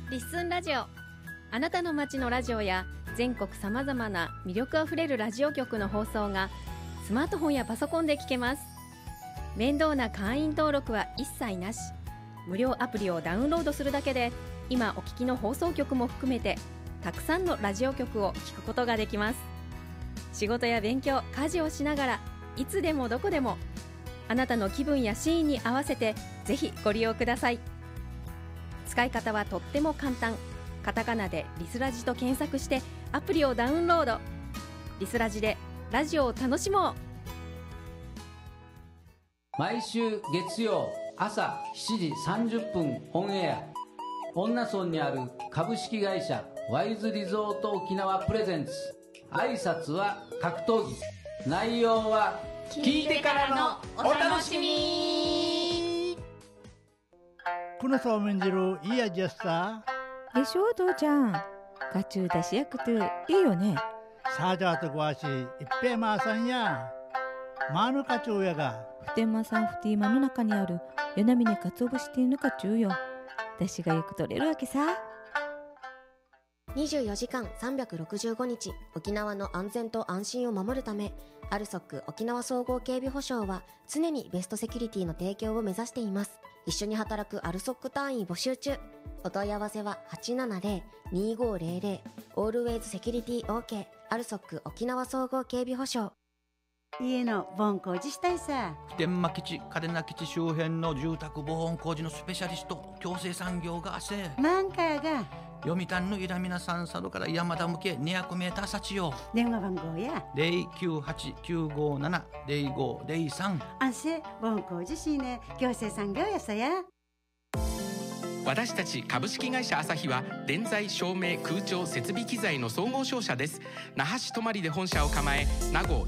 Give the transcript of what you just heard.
リッスンラジオ。あなたの街のラジオや全国さまざまな魅力あふれるラジオ局の放送がスマートフォンやパソコンで聞けます。面倒な会員登録は一切なし。無料アプリをダウンロードするだけで今お聞きの放送局も含めてたくさんのラジオ局を聞くことができます。仕事や勉強、家事をしながらいつでもどこでもあなたの気分やシーンに合わせてぜひご利用ください。使い方はとっても簡単。カタカナでリスラジと検索してアプリをダウンロード。リスラジでラジオを楽しもう。 毎週月曜朝7時30分オンエア、恩納村にある株式会社ワイズリゾート沖縄プレゼンツ。挨拶は格闘技、内容は聞いてからのお楽しみ。 このそうめん汁いい味やさでしょ父ちゃん。ガチュウだしやくていいよね。 サージャーとごわしいっぺいまーさんやマーヌカチョウやがふてんまさんふてぃまの中にある与那嶺かつお節っていうのかちゅうよ。だしがよく取れるわけさ。 24時間365日沖縄の安全と安心を守るため、アルソック沖縄総合警備保障は常にベストセキュリティの提供を目指しています。一緒に働くアルソック隊員募集中。お問い合わせは 870-2500 オールウェイズセキュリティ OK アルソック沖縄総合警備保障。 家の防音工事したいさ。 普天間基地、嘉手納基地周辺の住宅防音工事のスペシャリスト、共生産業がせなんかやが読谷のイラミナ山佐渡から山田向け200メーター先よ。 電話番号や 098-957-0503。 安心防音工事しね共生産業やさや。 私たち株式会社アサヒは電材照明空調設備機材の総合商社です。那覇市泊で本社を構え、名護